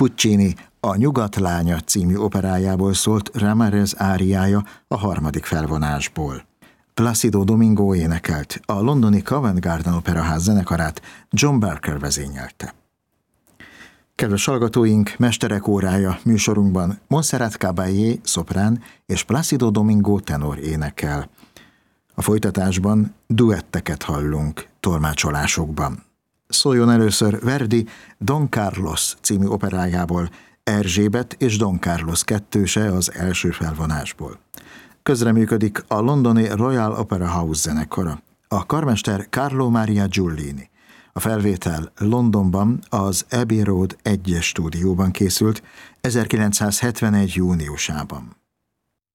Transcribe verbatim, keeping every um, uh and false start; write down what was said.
Puccini a Nyugat lánya című operájából szólt Ramirez áriája a harmadik felvonásból. Placido Domingo énekelt, a londoni Covent Garden Operaház zenekarát John Barker vezényelte. Kedves hallgatóink, Mesterek órája műsorunkban Montserrat Caballé szoprán és Placido Domingo tenor énekel. A folytatásban duetteket hallunk tolmácsolásokban. Szóljon először Verdi Don Carlos című operájából, Erzsébet és Don Carlos kettőse az első felvonásból. Közreműködik a londoni Royal Opera House zenekara, a karmester Carlo Maria Giullini. A felvétel Londonban az Abbey Road egyes stúdióban készült ezerkilencszázhetvenegy júniusában.